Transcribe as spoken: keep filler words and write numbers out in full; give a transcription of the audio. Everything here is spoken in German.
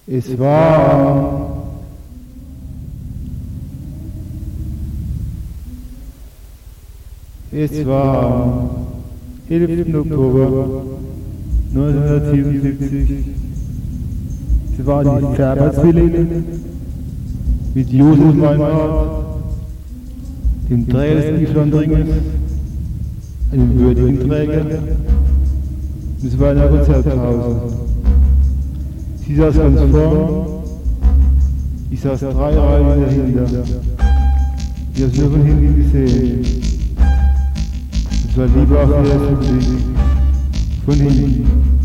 Es war Es war elften Oktober neunzehnhundertsiebenundsiebzig. Es waren die Färber-Zwillinge mit Josef Meinrad, dem Träger des Islandringes, einem würdigen Träger. Und es war in einer Konzertpause. Sie saß ganz vorn, ich saß drei Reihen dahinter. Ich habe es nur von hinten gesehen. Es war lieber auf der ersten Blick. Von hinten.